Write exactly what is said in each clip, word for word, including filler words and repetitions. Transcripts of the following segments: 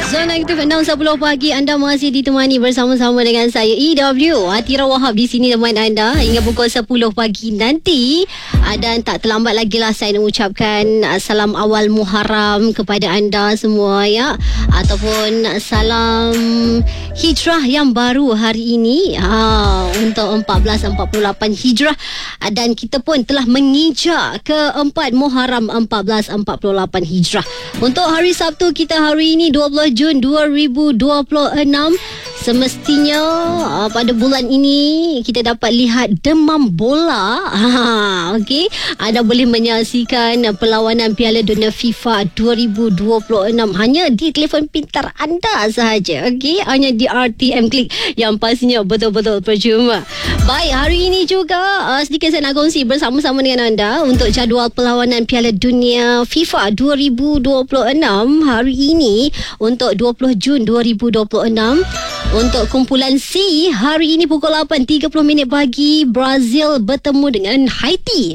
Zona Aktif enam sepuluh pagi, anda masih ditemani bersama-sama dengan saya E W Atira Wahab di sini teman anda hingga pukul sepuluh pagi nanti. Dan tak terlambat lagi lah saya nak ucapkan salam awal Muharram kepada anda semua ya, ataupun salam hijrah yang baru hari ini ha, untuk empat belas empat puluh lapan hijrah, dan kita pun telah menginjak keempat Muharram empat belas empat puluh lapan hijrah. Untuk hari Sabtu kita hari ini dua puluh Jun dua ribu dua puluh enam. Semestinya uh, pada bulan ini kita dapat lihat demam bola. Ha, okey, anda boleh menyaksikan perlawanan Piala Dunia FIFA dua ribu dua puluh enam hanya di telefon pintar anda sahaja. Okey, hanya di R T M Klik yang pastinya betul-betul percuma. Baik, hari ini juga uh, sedikit saya nak kongsi bersama-sama dengan anda untuk jadual perlawanan Piala Dunia FIFA dua ribu dua puluh enam hari ini untuk dua puluh Jun dua ribu dua puluh enam. Untuk kumpulan C, hari ini pukul lapan tiga puluh minit pagi, Brazil bertemu dengan Haiti.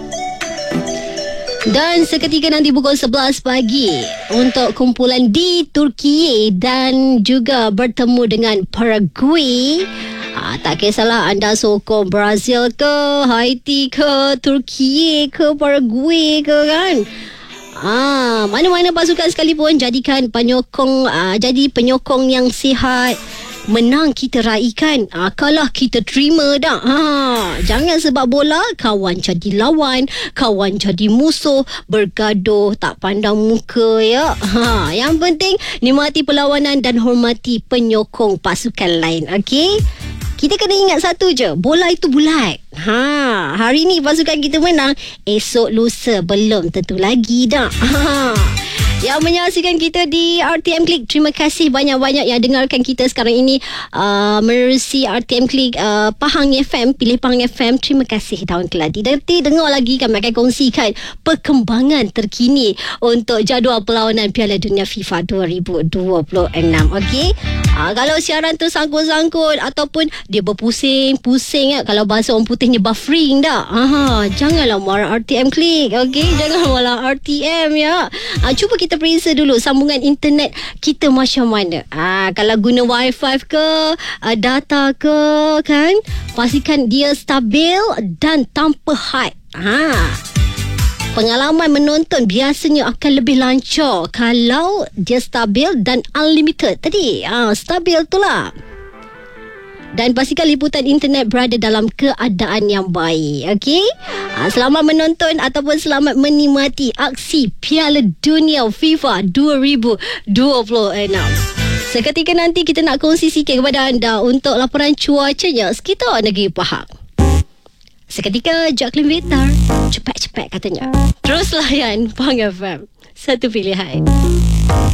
Dan seketika nanti pukul sebelas pagi untuk kumpulan D, Turki dan juga bertemu dengan Paraguay. Ah, tak kisahlah anda sokong Brazil ke, Haiti ke, Turki ke, Paraguay ke kan. Ah, mana-mana pasukan sekalipun jadikan penyokong ah, jadi penyokong yang sihat. Menang kita raikan, ah, kalah kita terima dah. Ha, jangan sebab bola kawan jadi lawan, kawan jadi musuh, bergaduh tak pandang muka ya. Ha, yang penting nikmati perlawanan dan hormati penyokong pasukan lain. Okey? Kita kena ingat satu je, bola itu bulat. Ha, hari ni pasukan kita menang, esok lusa belum tentu lagi dah. Ha. Yang menyaksikan kita di R T M Klik, terima kasih banyak-banyak yang dengarkan kita sekarang ini uh, menerusi R T M Klik uh, Pahang F M, pilih Pahang F M. Terima kasih tahun keladi. Nanti dengar lagi kami akan kongsikan perkembangan terkini untuk jadual perlawanan Piala Dunia FIFA dua ribu dua puluh enam. Okey? Uh, kalau siaran tu sangkut-sangkut ataupun dia berpusing-pusing ya, kalau bahasa orang putihnya buffering dah. Aha, janganlah marah R T M Klik. Okey? Jangan marah R T M ya. Uh, cuba kita kita periksa dulu sambungan internet kita macam mana. Ah, kalau guna wifi ke, uh, data ke kan, pastikan dia stabil dan tanpa had. Ha. Pengalaman menonton biasanya akan lebih lancar kalau dia stabil dan unlimited. Tadi, ah, stabil tu lah. Dan pastikan liputan internet berada dalam keadaan yang baik. Okey? Ha, selamat menonton ataupun selamat menikmati aksi Piala Dunia FIFA dua ribu dua puluh enam. Seketika nanti kita nak kongsi sikit kepada anda untuk laporan cuacanya sekitar negeri Pahang. Seketika Jacqueline Vitar, cepat-cepat katanya. Terus layan Pahang F M, satu pilihan.